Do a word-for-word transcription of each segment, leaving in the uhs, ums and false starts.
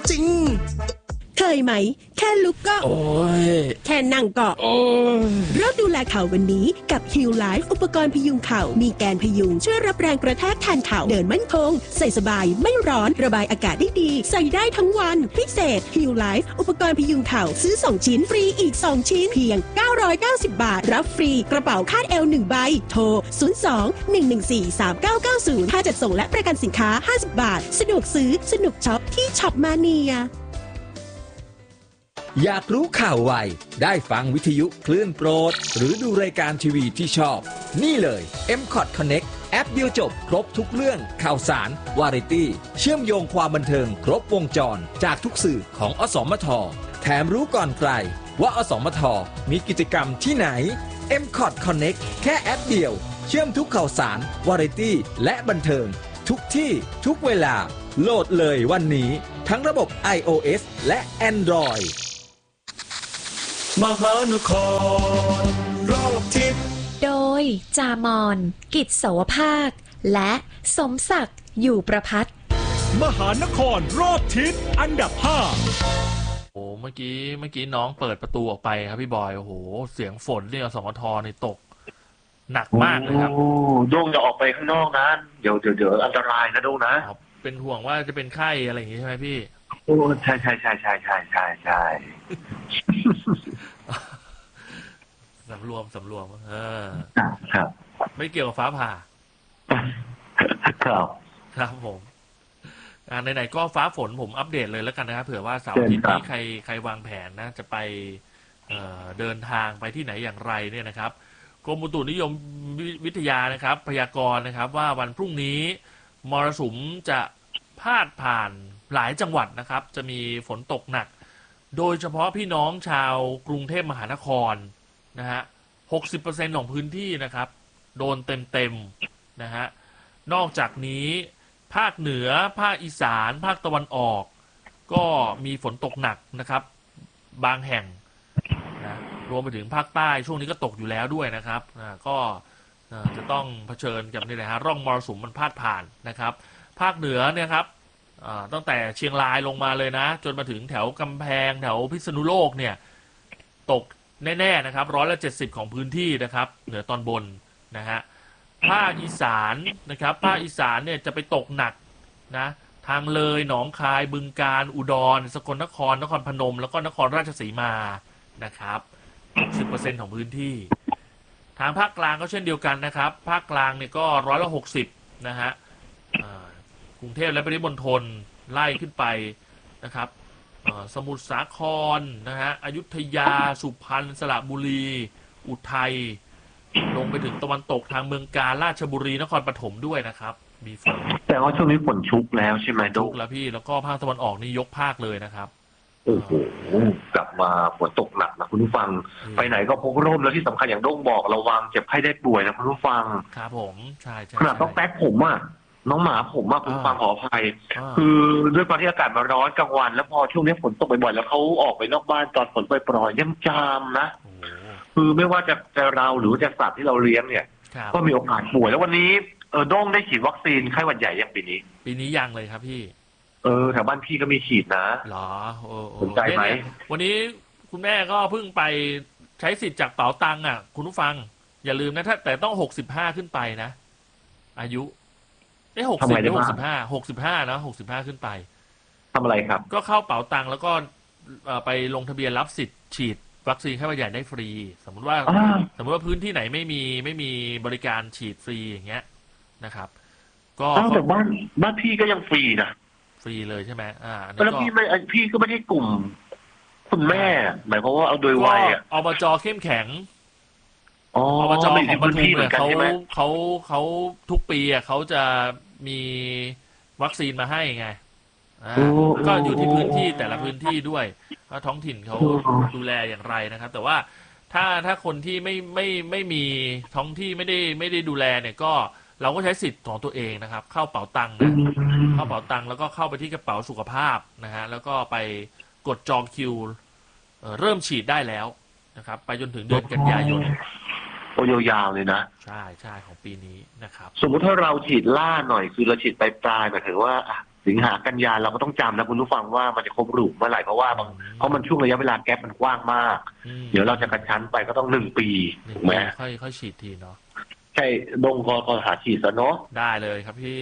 จริงเคยไหมแค่ลุกก็โอ้ยแค่นั่งก็โอ้ยเริ่มดูแลเข่าวันนี้กับ Heal Life อุปกรณ์พยุงเข่ามีแกนพยุงช่วยรับแรงกระแทกแทนเข่าเดินมั่นคงใส่สบายไม่ร้อนระบายอากาศได้ดีใส่ได้ทั้งวันพิเศษ Heal Life อุปกรณ์พยุงเข่าซื้อสองชิ้นฟรีอีกสองชิ้นเพียงเก้าร้อยเก้าสิบบาทรับฟรีกระเป๋าคาดเอวหนึ่งใบโทรศูนย์ สอง หนึ่ง หนึ่ง สี่ สาม เก้า เก้า ศูนย์ค่าจัดส่งและประกันสินค้าห้าสิบบาทสะดวกซื้อสนุกช็อปที่ช็อปมาเนียอยากรู้ข่าวไวได้ฟังวิทยุคลื่นโปรดหรือดูรายการทีวีที่ชอบนี่เลย เอ็ม คอท Connect แอปเดียวจบครบทุกเรื่องข่าวสารวาไรตี้เชื่อมโยงความบันเทิงครบวงจรจากทุกสื่อของอสมทแถมรู้ก่อนใครว่าอสมทมีกิจกรรมที่ไหน เอ็ม คอท Connect แค่แอปเดียวเชื่อมทุกข่าวสารวาไรตี้และบันเทิงทุกที่ทุกเวลาโหลดเลยวันนี้ทั้งระบบ ไอ โอ เอส และ Android มหานครรอบทิศโดยจามอนกิจโสภาคและสมศักดิ์อยู่ประภัตมหานครรอบทิศอันดับห้าโอ้เมื่อกี้เมื่อกี้น้องเปิดประตูออกไปครับพี่บอยโอ้โหเสียงฝนเนี่ยอสมทนี่ตกหนักมากเลยครับโอ้โด่งจะออกไปข้างนอกนะเดี๋ยวเดี๋ยวเดี๋ยวอันตรายนะโด่งนะเป็นห่วงว่าจะเป็นไข้อะไรอย่างงี้ใช่ไหมพี่โอ้ใช่ใช่ใช่ใช่ใช่ใช่ใช่สำรวมสำรวมเออครับไม่เกี่ยวกับฟ้าผ่าครับครับผมอ่าไหนๆก็ฟ้าฝนผมอัปเดตเลยแล้วกันนะครับเผื่อว่าเสาร์อาทิตย์นี้ใครใครวางแผนนะจะไปเอ่อเดินทางไปที่ไหนอย่างไรเนี่ยนะครับกรมอุตุนิยมวิทยานะครับพยากรณ์นะครับว่าวันพรุ่งนี้มรสุมจะพาดผ่านหลายจังหวัดนะครับจะมีฝนตกหนักโดยเฉพาะพี่น้องชาวกรุงเทพมหานครนะฮะ หกสิบเปอร์เซ็นต์ ของพื้นที่นะครับโดนเต็มๆนะฮะนอกจากนี้ภาคเหนือภาคอีสานภาคตะวันออกก็มีฝนตกหนักนะครับบางแห่งนะรวมไปถึงภาคใต้ช่วงนี้ก็ตกอยู่แล้วด้วยนะครับนะก็จะต้องเผชิญกับนี่แหละฮะร่องมรสุมมันพาดผ่านนะครับภาคเหนือเนี่ยครับตั้งแต่เชียงรายลงมาเลยนะจนมาถึงแถวกำแพงแถวพิษณุโลกเนี่ยตกแน่ๆนะครับร้อยละเจ็ดสิบของพื้นที่นะครับเหนือตอนบนนะฮะภาคอีสานนะครับภาคอีสานเนี่ยจะไปตกหนักนะทางเลยหนองคายบึงกาฬอุดรสกลนครนครพนมแล้วก็นครราชสีมานะครับ หกสิบเปอร์เซ็นต์ ของพื้นที่ทางภาคกลางก็เช่นเดียวกันนะครับภาคกลางเนี่ยก็ร้อยละหกสิบนะฮะกรุงเทพและปริมณฑลไล่ขึ้นไปนะครับสมุทรสาครนะฮะอยุธยาสุพรรณสระบุรีอุทัยลงไปถึงตะวันตกทางเมืองกาญราชบุรีนครปฐมด้วยนะครับมีฝนแต่ว่าช่วงนี้ฝนชุกแล้วใช่ไหมชุกแล้วพี่แล้วก็ภาคตะวันออกนี่ยกภาคเลยนะครับโอ้โหกลับมาฝนตกหนักนะคุณผู้ฟังไปไหนก็พกร่มแล้วที่สำคัญอย่างโด่งบอกระวังเจ็บไข้ได้ป่วยนะคุณผู้ฟังครับผมใช่ใช่ขนาดต้องแป๊กผมอ่ะน้องหมาผมอะคุณฟังขออภัยคือด้วยความที่อากาศมันร้อนกลางวันแล้วพอช่วงนี้ฝนตกบ่อยๆแล้วเขาออกไปนอกบ้านตอนฝนปล่อยๆยังจามนะคือไม่ว่าจะจะเราหรือจะสัตว์ที่เราเลี้ยงเนี่ยก็มีโอกาสป่วยแล้ววันนี้เออโด่งได้ฉีดวัคซีนไข้หวัดใหญ่ยังปีนี้ปีนี้ยังเลยครับพี่เออแถวบ้านพี่ก็มีฉีดนะหรอสนใจไหมวันนี้คุณแม่ก็เพิ่งไปใช้สิทธิ์จากเป๋าตังค์อ่ะคุณผู้ฟังอย่าลืมนะถ้าแต่ต้องหกสิบห้าขึ้นไปนะอายุเอ้หกสิบหรือหกสิบห้าหกสิบห้านะหกสิบห้าขึ้นไปทำอะไรครับก็เข้าเป๋าตังค์แล้วก็ไปลงทะเบียนรับสิทธิ์ฉีดวัคซีนไข้หวัดใหญ่ได้ฟรีสมมติว่าสมมติว่าพื้นที่ไหนไม่มีไม่มีบริการฉีดฟรีอย่างเงี้ยนะครับก็แต่บ้านบ้านพี่ก็ยังฟรีนะฟรีเลยใช่ไหมอ่าแล้วพี่ไม่พี่ก็ไม่ได้กลุ่มคุณแม่หมายความว่าเอาโดยวัยอ่ะอบจเข้มแข็งอบจของปทุมเนี่ยเขาเขาเขาทุกปีอ่ะเขาจะมีวัคซีนมาให้ไงก็อยู่ที่พื้นที่แต่ละพื้นที่ด้วยว่าท้องถิ่นเขาดูแลอย่างไรนะครับแต่ว่าถ้าถ้าคนที่ไม่ไม่ไม่มีท้องที่ไม่ได้ไม่ได้ดูแลเนี่ยก็เราก็ใช้สิทธิ์ของตัวเองนะครับเข้าเป๋าตังค์นะเข้าเป๋าตังค์แล้วก็เข้าไปที่กระเป๋าสุขภาพนะฮะแล้วก็ไปกดจองคิวเริ่มฉีดได้แล้วนะครับไปจนถึงเดือนกันยายนโอ้ยาวๆเลยนะใช่ใช่ของปีนี้นะครับสมมุติถ้าเราฉีดล่าหน่อยคือเราฉีดปลายปลายหมายถึงว่าสิงหากันยาเราก็ต้องจำนะคุณผู้ฟังว่ามันจะครบรูปเมื่อไหร่เพราะว่าบางเพราะมันช่วงระยะเวลาแก๊ปมันกว้างมากเดี๋ยวเราจะกระชั้นไปก็ต้องหนึ่งปีถูกไหมค่อยค่อยฉีดทีเนาะใช่ดงกอกหาฉีดซะเนาะได้เลยครับพี่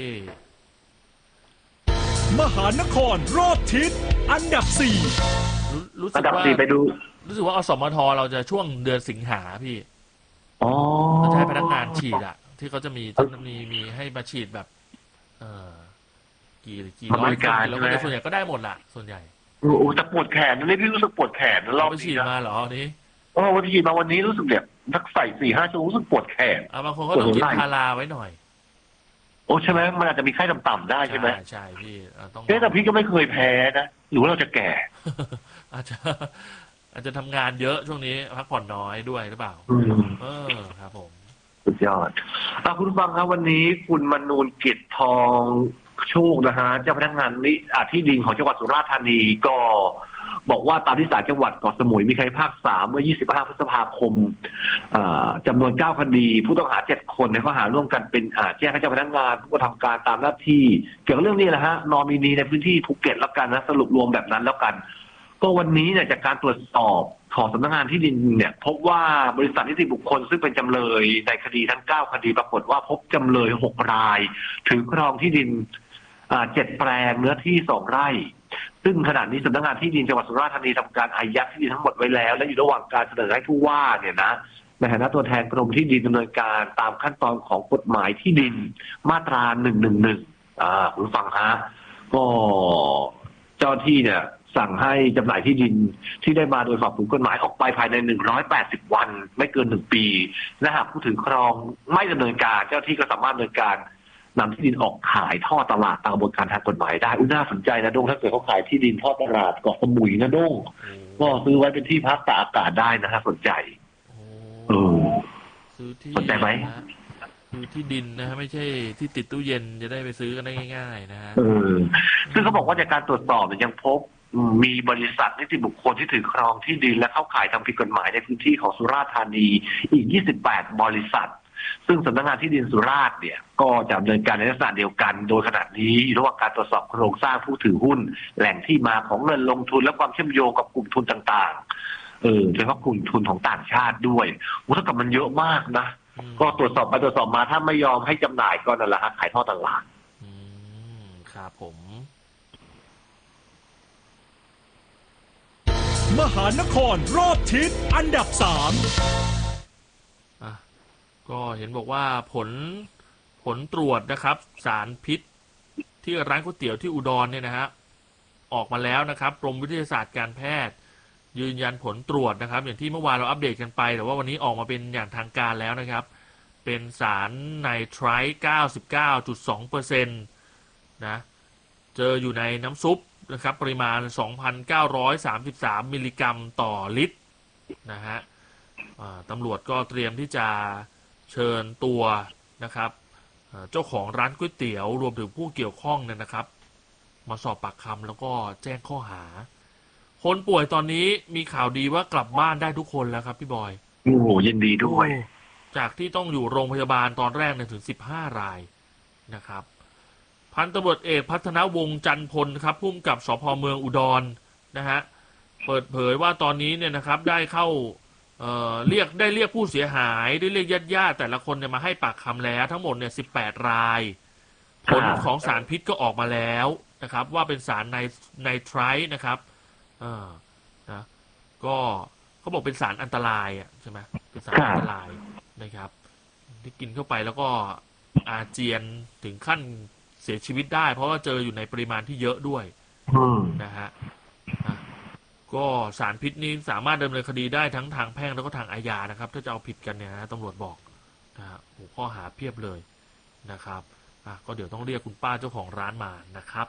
มหานครรอบทิศอันดับสี่รู้สึกว่าไปดูรู้สึกว่าอสมทเราจะช่วงเดือนสิงหาพี่อ๋อเขาจะให้พนักงานฉีดอ่ะที่เขาจะมีจะมีมีให้มาฉีดแบบเอ่อกี่กี่ร้อยคนแล้วก็ส่วนใหญ่ก็ได้หมดละส่วนใหญ่โอ้แต่ปวดแขนนี่พี่รู้สึกปวดแขนเราไปฉีดมาเหรอนี้อ๋อวันฉีดมาวันนี้รู้สึกเนี่ยทักใส่สี่ห้าชั่วโมงรู้สึกปวดแขนอ่าบางคนก็ต้องกินพาราไว้หน่อยโอ้ใช่ไหมมันอาจจะมีไข้ต่ำๆได้ใช่ไหมใช่พี่ต้องแต่พี่ก็ไม่เคยแพ้นะหรือว่าเราจะแก่อาจจะอาจจะทำงานเยอะช่วงนี้พักผ่อนน้อยด้วยหรือเปล่าเออครับผมสุดยอดคุณผู้ฟังครับวันนี้คุณมนูนกิจทองโชคนะฮะเจ้าพนักงานที่ดินของจังหวัดสุราษฎร์ธานีก็บอกว่าตามที่ศาลจังหวัดเกาะสมุยมีคำพิพากษาเมื่อยี่สิบห้าพฤษภาคมจำนวนเก้าคดีผู้ต้องหาเจ็ดคนในข้อหาร่วมกันเป็นแจ้งให้เจ้าพนักงานผู้กระทำการตามหน้าที่เกี่ยวกับเรื่องนี้แหละฮะนอมินีในพื้นที่ภูเก็ตแล้วกันนะสรุปรวมแบบนั้นแล้วกันก็วันนี้เนี่ยจากการตรวจสอบของสำนักงานที่ดินเนี่ยพบว่าบริษัทนิติบุคคลซึ่งเป็นจำเลยในคดีทั้งเก้าคดีปรากฏว่าพบจำเลยหกรายถือครองที่ดินเจ็ดแปลงเนื้อที่สองไร่ซึ่งขณะนี้สำนักงานที่ดินจังหวัดสุราษฎร์ธานีทำการอายัดที่ดินทั้งหมดไว้แล้วและอยู่ระหว่างการเสนอให้ผู้ว่าเนี่ยนะในฐานะตัวแทนกรมที่ดินดำเนินการตามขั้นตอนของกฎหมายที่ดินมาตราหนึ่งหนึ่งหนึ่งอ่าคุณฟังฮะก็เจ้าที่เนี่ยสั่งให้จำหน่ายที่ดินที่ได้มาโดยฝ่าฝืนกฎหมายออกไปภายในหนึ่งร้อยแปดสิบวันไม่เกินหนึ่งปีและหากผู้ถือครองไม่ดำเนินการเจ้าที่ก็สามารถดำเนินการนำที่ดินออกขายท่อตลาดตามกระบวนการทางกฎหมายได้อุ้ยน่าสนใจนะด้งถ้าเกิดเขาขายที่ดินท่อตลาดเกาะสมุยนะด้งก็ซื้อไว้เป็นที่พักตากอากาศได้นะถ้าสนใจเออซื้อที่สนใจไหมซื้อที่ดินนะฮะไม่ใช่ที่ติดตู้เย็นจะได้ไปซื้อกันได้ง่ายๆนะฮะเออซึ่งเขาบอกว่าจากการตรวจสอบยังพบมีบริษัทนิติบุคคลที่ถือครองที่ดินและเข้าข่ายทำผิดกฎหมายในพื้นที่ของสุราษฎร์ธานีอีกยี่สิบแปดบริษัทซึ่งสำนักงานที่ดินสุราษฎร์เนี่ยก็จะดำเนินการในลักษณะเดียวกันโดยขณะนี้อยู่ระหว่างการตรวจสอบโครงสร้างผู้ถือหุ้นแหล่งที่มาของเงินลงทุนและความเชื่อมโยงกับกลุ่มทุนต่างๆเออโดยเฉพาะกลุ่มทุนของต่างชาติด้วยโอ้เท่ากับมันเยอะมากนะก็ตรวจสอบไปตรวจสอบมาถ้าไม่ยอมให้จำหน่ายก็นั่นแหละฮะขายท่อตลาดอืมครับผมมหานครรอบทิศอันดับสามอ่ะก็เห็นบอกว่าผลผลตรวจนะครับสารพิษที่ร้านก๋วยเตี๋ยวที่อุดรเนี่ยนะฮะออกมาแล้วนะครับกรมวิทยาศาสตร์การแพทย์ยืนยันผลตรวจนะครับอย่างที่เมื่อวานเราอัปเดตกันไปแต่ว่าวันนี้ออกมาเป็นอย่างทางการแล้วนะครับเป็นสารไนไตรท์ เก้าสิบเก้าจุดสองเปอร์เซ็นต์ นะเจออยู่ในน้ำซุปนะครับปริมาณ สองพันเก้าร้อยสามสิบสาม มิลลิกรัมต่อลิตรนะฮะตำรวจก็เตรียมที่จะเชิญตัวนะครับเจ้าของร้านก๋วยเตี๋ยวรวมถึงผู้เกี่ยวข้องเนี่ยนะครับมาสอบปากคำแล้วก็แจ้งข้อหาคนป่วยตอนนี้มีข่าวดีว่ากลับบ้านได้ทุกคนแล้วครับพี่บอยโอ้โหยินดีด้วยจากที่ต้องอยู่โรงพยาบาลตอนแรกเนี่ยถึงสิบห้ารายนะครับพันตำรวจเอกพัฒนวงศ์จันพลครับผู้กำกับสภ.เมืองอุดรนะฮะเปิดเผยว่าตอนนี้เนี่ยนะครับได้เข้าเอ่อเรียกได้เรียกผู้เสียหายได้เรียกญาติๆแต่ละคนเนี่ยมาให้ปากคำแล้วทั้งหมดเนี่ยสิบแปดรายผลของสารพิษก็ออกมาแล้วนะครับว่าเป็นสารไนไนไตรท์นะครับเออนะก็เขาบอกเป็นสารอันตรายอ่ะใช่ไหมเป็นสารอันตรายนะครับที่กินเข้าไปแล้วก็อาเจียนถึงขั้นเสียชีวิตได้เพราะว่าเจออยู่ในปริมาณที่เยอะด้วยนะฮะก็สารพิษนี้สามารถดำเนินคดีได้ทั้งทางแพ่งแล้วก็ทางอาญานะครับถ้าจะเอาผิดกันเนี่ยนะตำรวจบอกนะฮะโอ้ข้อหาเพียบเลยนะครับอ่ะก็เดี๋ยวต้องเรียกคุณป้าเจ้าของร้านมานะครับ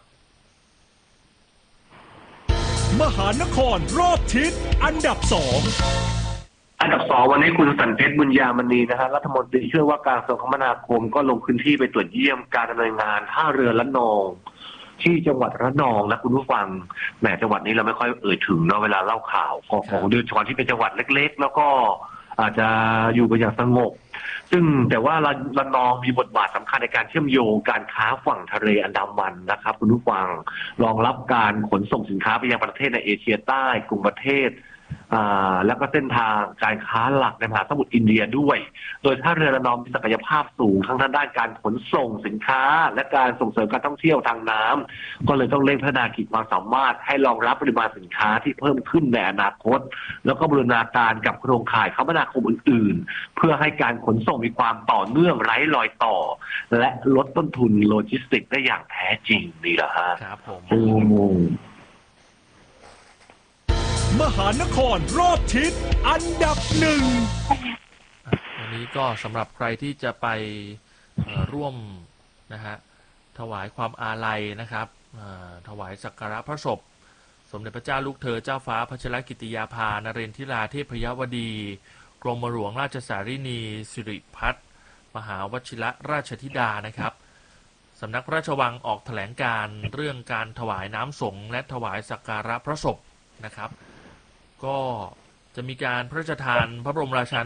มหานครรอบทิศอันดับสองอันดับสองวันนี้คุณสันเพชรบุญญามณีนะฮะรัฐมนตรีช่วยว่าการกระทรวงคมนาคมก็ลงพื้นที่ไปตรวจเยี่ยมการดำเนินงานท่าเรือระนองที่จังหวัดระนองนะคุณผู้ฟังแหมจังหวัดนี้เราไม่ค่อยเอ่ยถึงเนาะเวลาเล่าข่าวของโดยเฉพาะที่เป็นจังหวัดเล็กๆแล้วก็อาจจะอยู่กันอย่างสงบซึ่งแต่ว่าระระนองมีบทบาทสำคัญในการเชื่อมโยงการค้าฝั่งทะเลอันดามันนะครับคุณผู้ฟังรองรับการขนส่งสินค้าไปยังประเทศในเอเชียใต้กลุ่มประเทศอ่าแล้วก็เส้นทางการค้าหลักในมหาสมุทรอินเดียด้วยโดยท่าเรือระนองมีศักยภาพสูงทั้งด้านการขนส่งสินค้าและการส่งเสริมการท่องเที่ยวทางน้ำก็เลยต้องเร่งพัฒนาขีดความสามารถให้รองรับปริมาณสินค้าที่เพิ่มขึ้นในอนาคตแล้วก็บูรณาการกับโครงข่ายคมนาคมอื่นๆเพื่อให้การขนส่งมีความต่อเนื่องไร้รอยต่อและลดต้นทุนโลจิสติกส์ได้อย่างแท้จริงนี่แหละฮะครับผมโอ้มหานครรอบทิศอันดับหนึ่งวันนี้ก็สำหรับใครที่จะไปร่วมนะฮะถวายความอาลัยนะครับถวายสักการะพระศพสมเด็จพระเจ้าลูกเธอเจ้าฟ้าพัชรกิติยาภานเรนทิราเทพยวดีกรมหลวงราชสารินีสิริพัฒน์มหาวชิรราชธิดานะครับสำนักพระราชวังออกแถลงการเรื่องการถวายน้ำสงฆ์และถวายสักการะพระศพนะครับก็จะมีการพระราชทานพระบรมราชา